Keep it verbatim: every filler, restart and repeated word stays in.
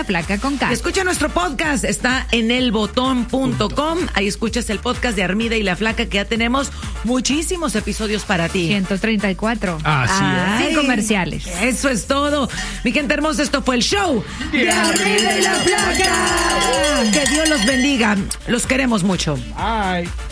La Flaca con K. Escucha nuestro podcast, está en el botón punto com. Ahí escuchas el podcast de Armida y La Flaca, que ya tenemos muchísimos episodios para ti. ciento treinta y cuatro. Así es. Sin comerciales. Eso es todo. Mi gente hermosa, esto fue el show de Armida y La Flaca. Que Dios los bendiga. Los queremos mucho. Bye.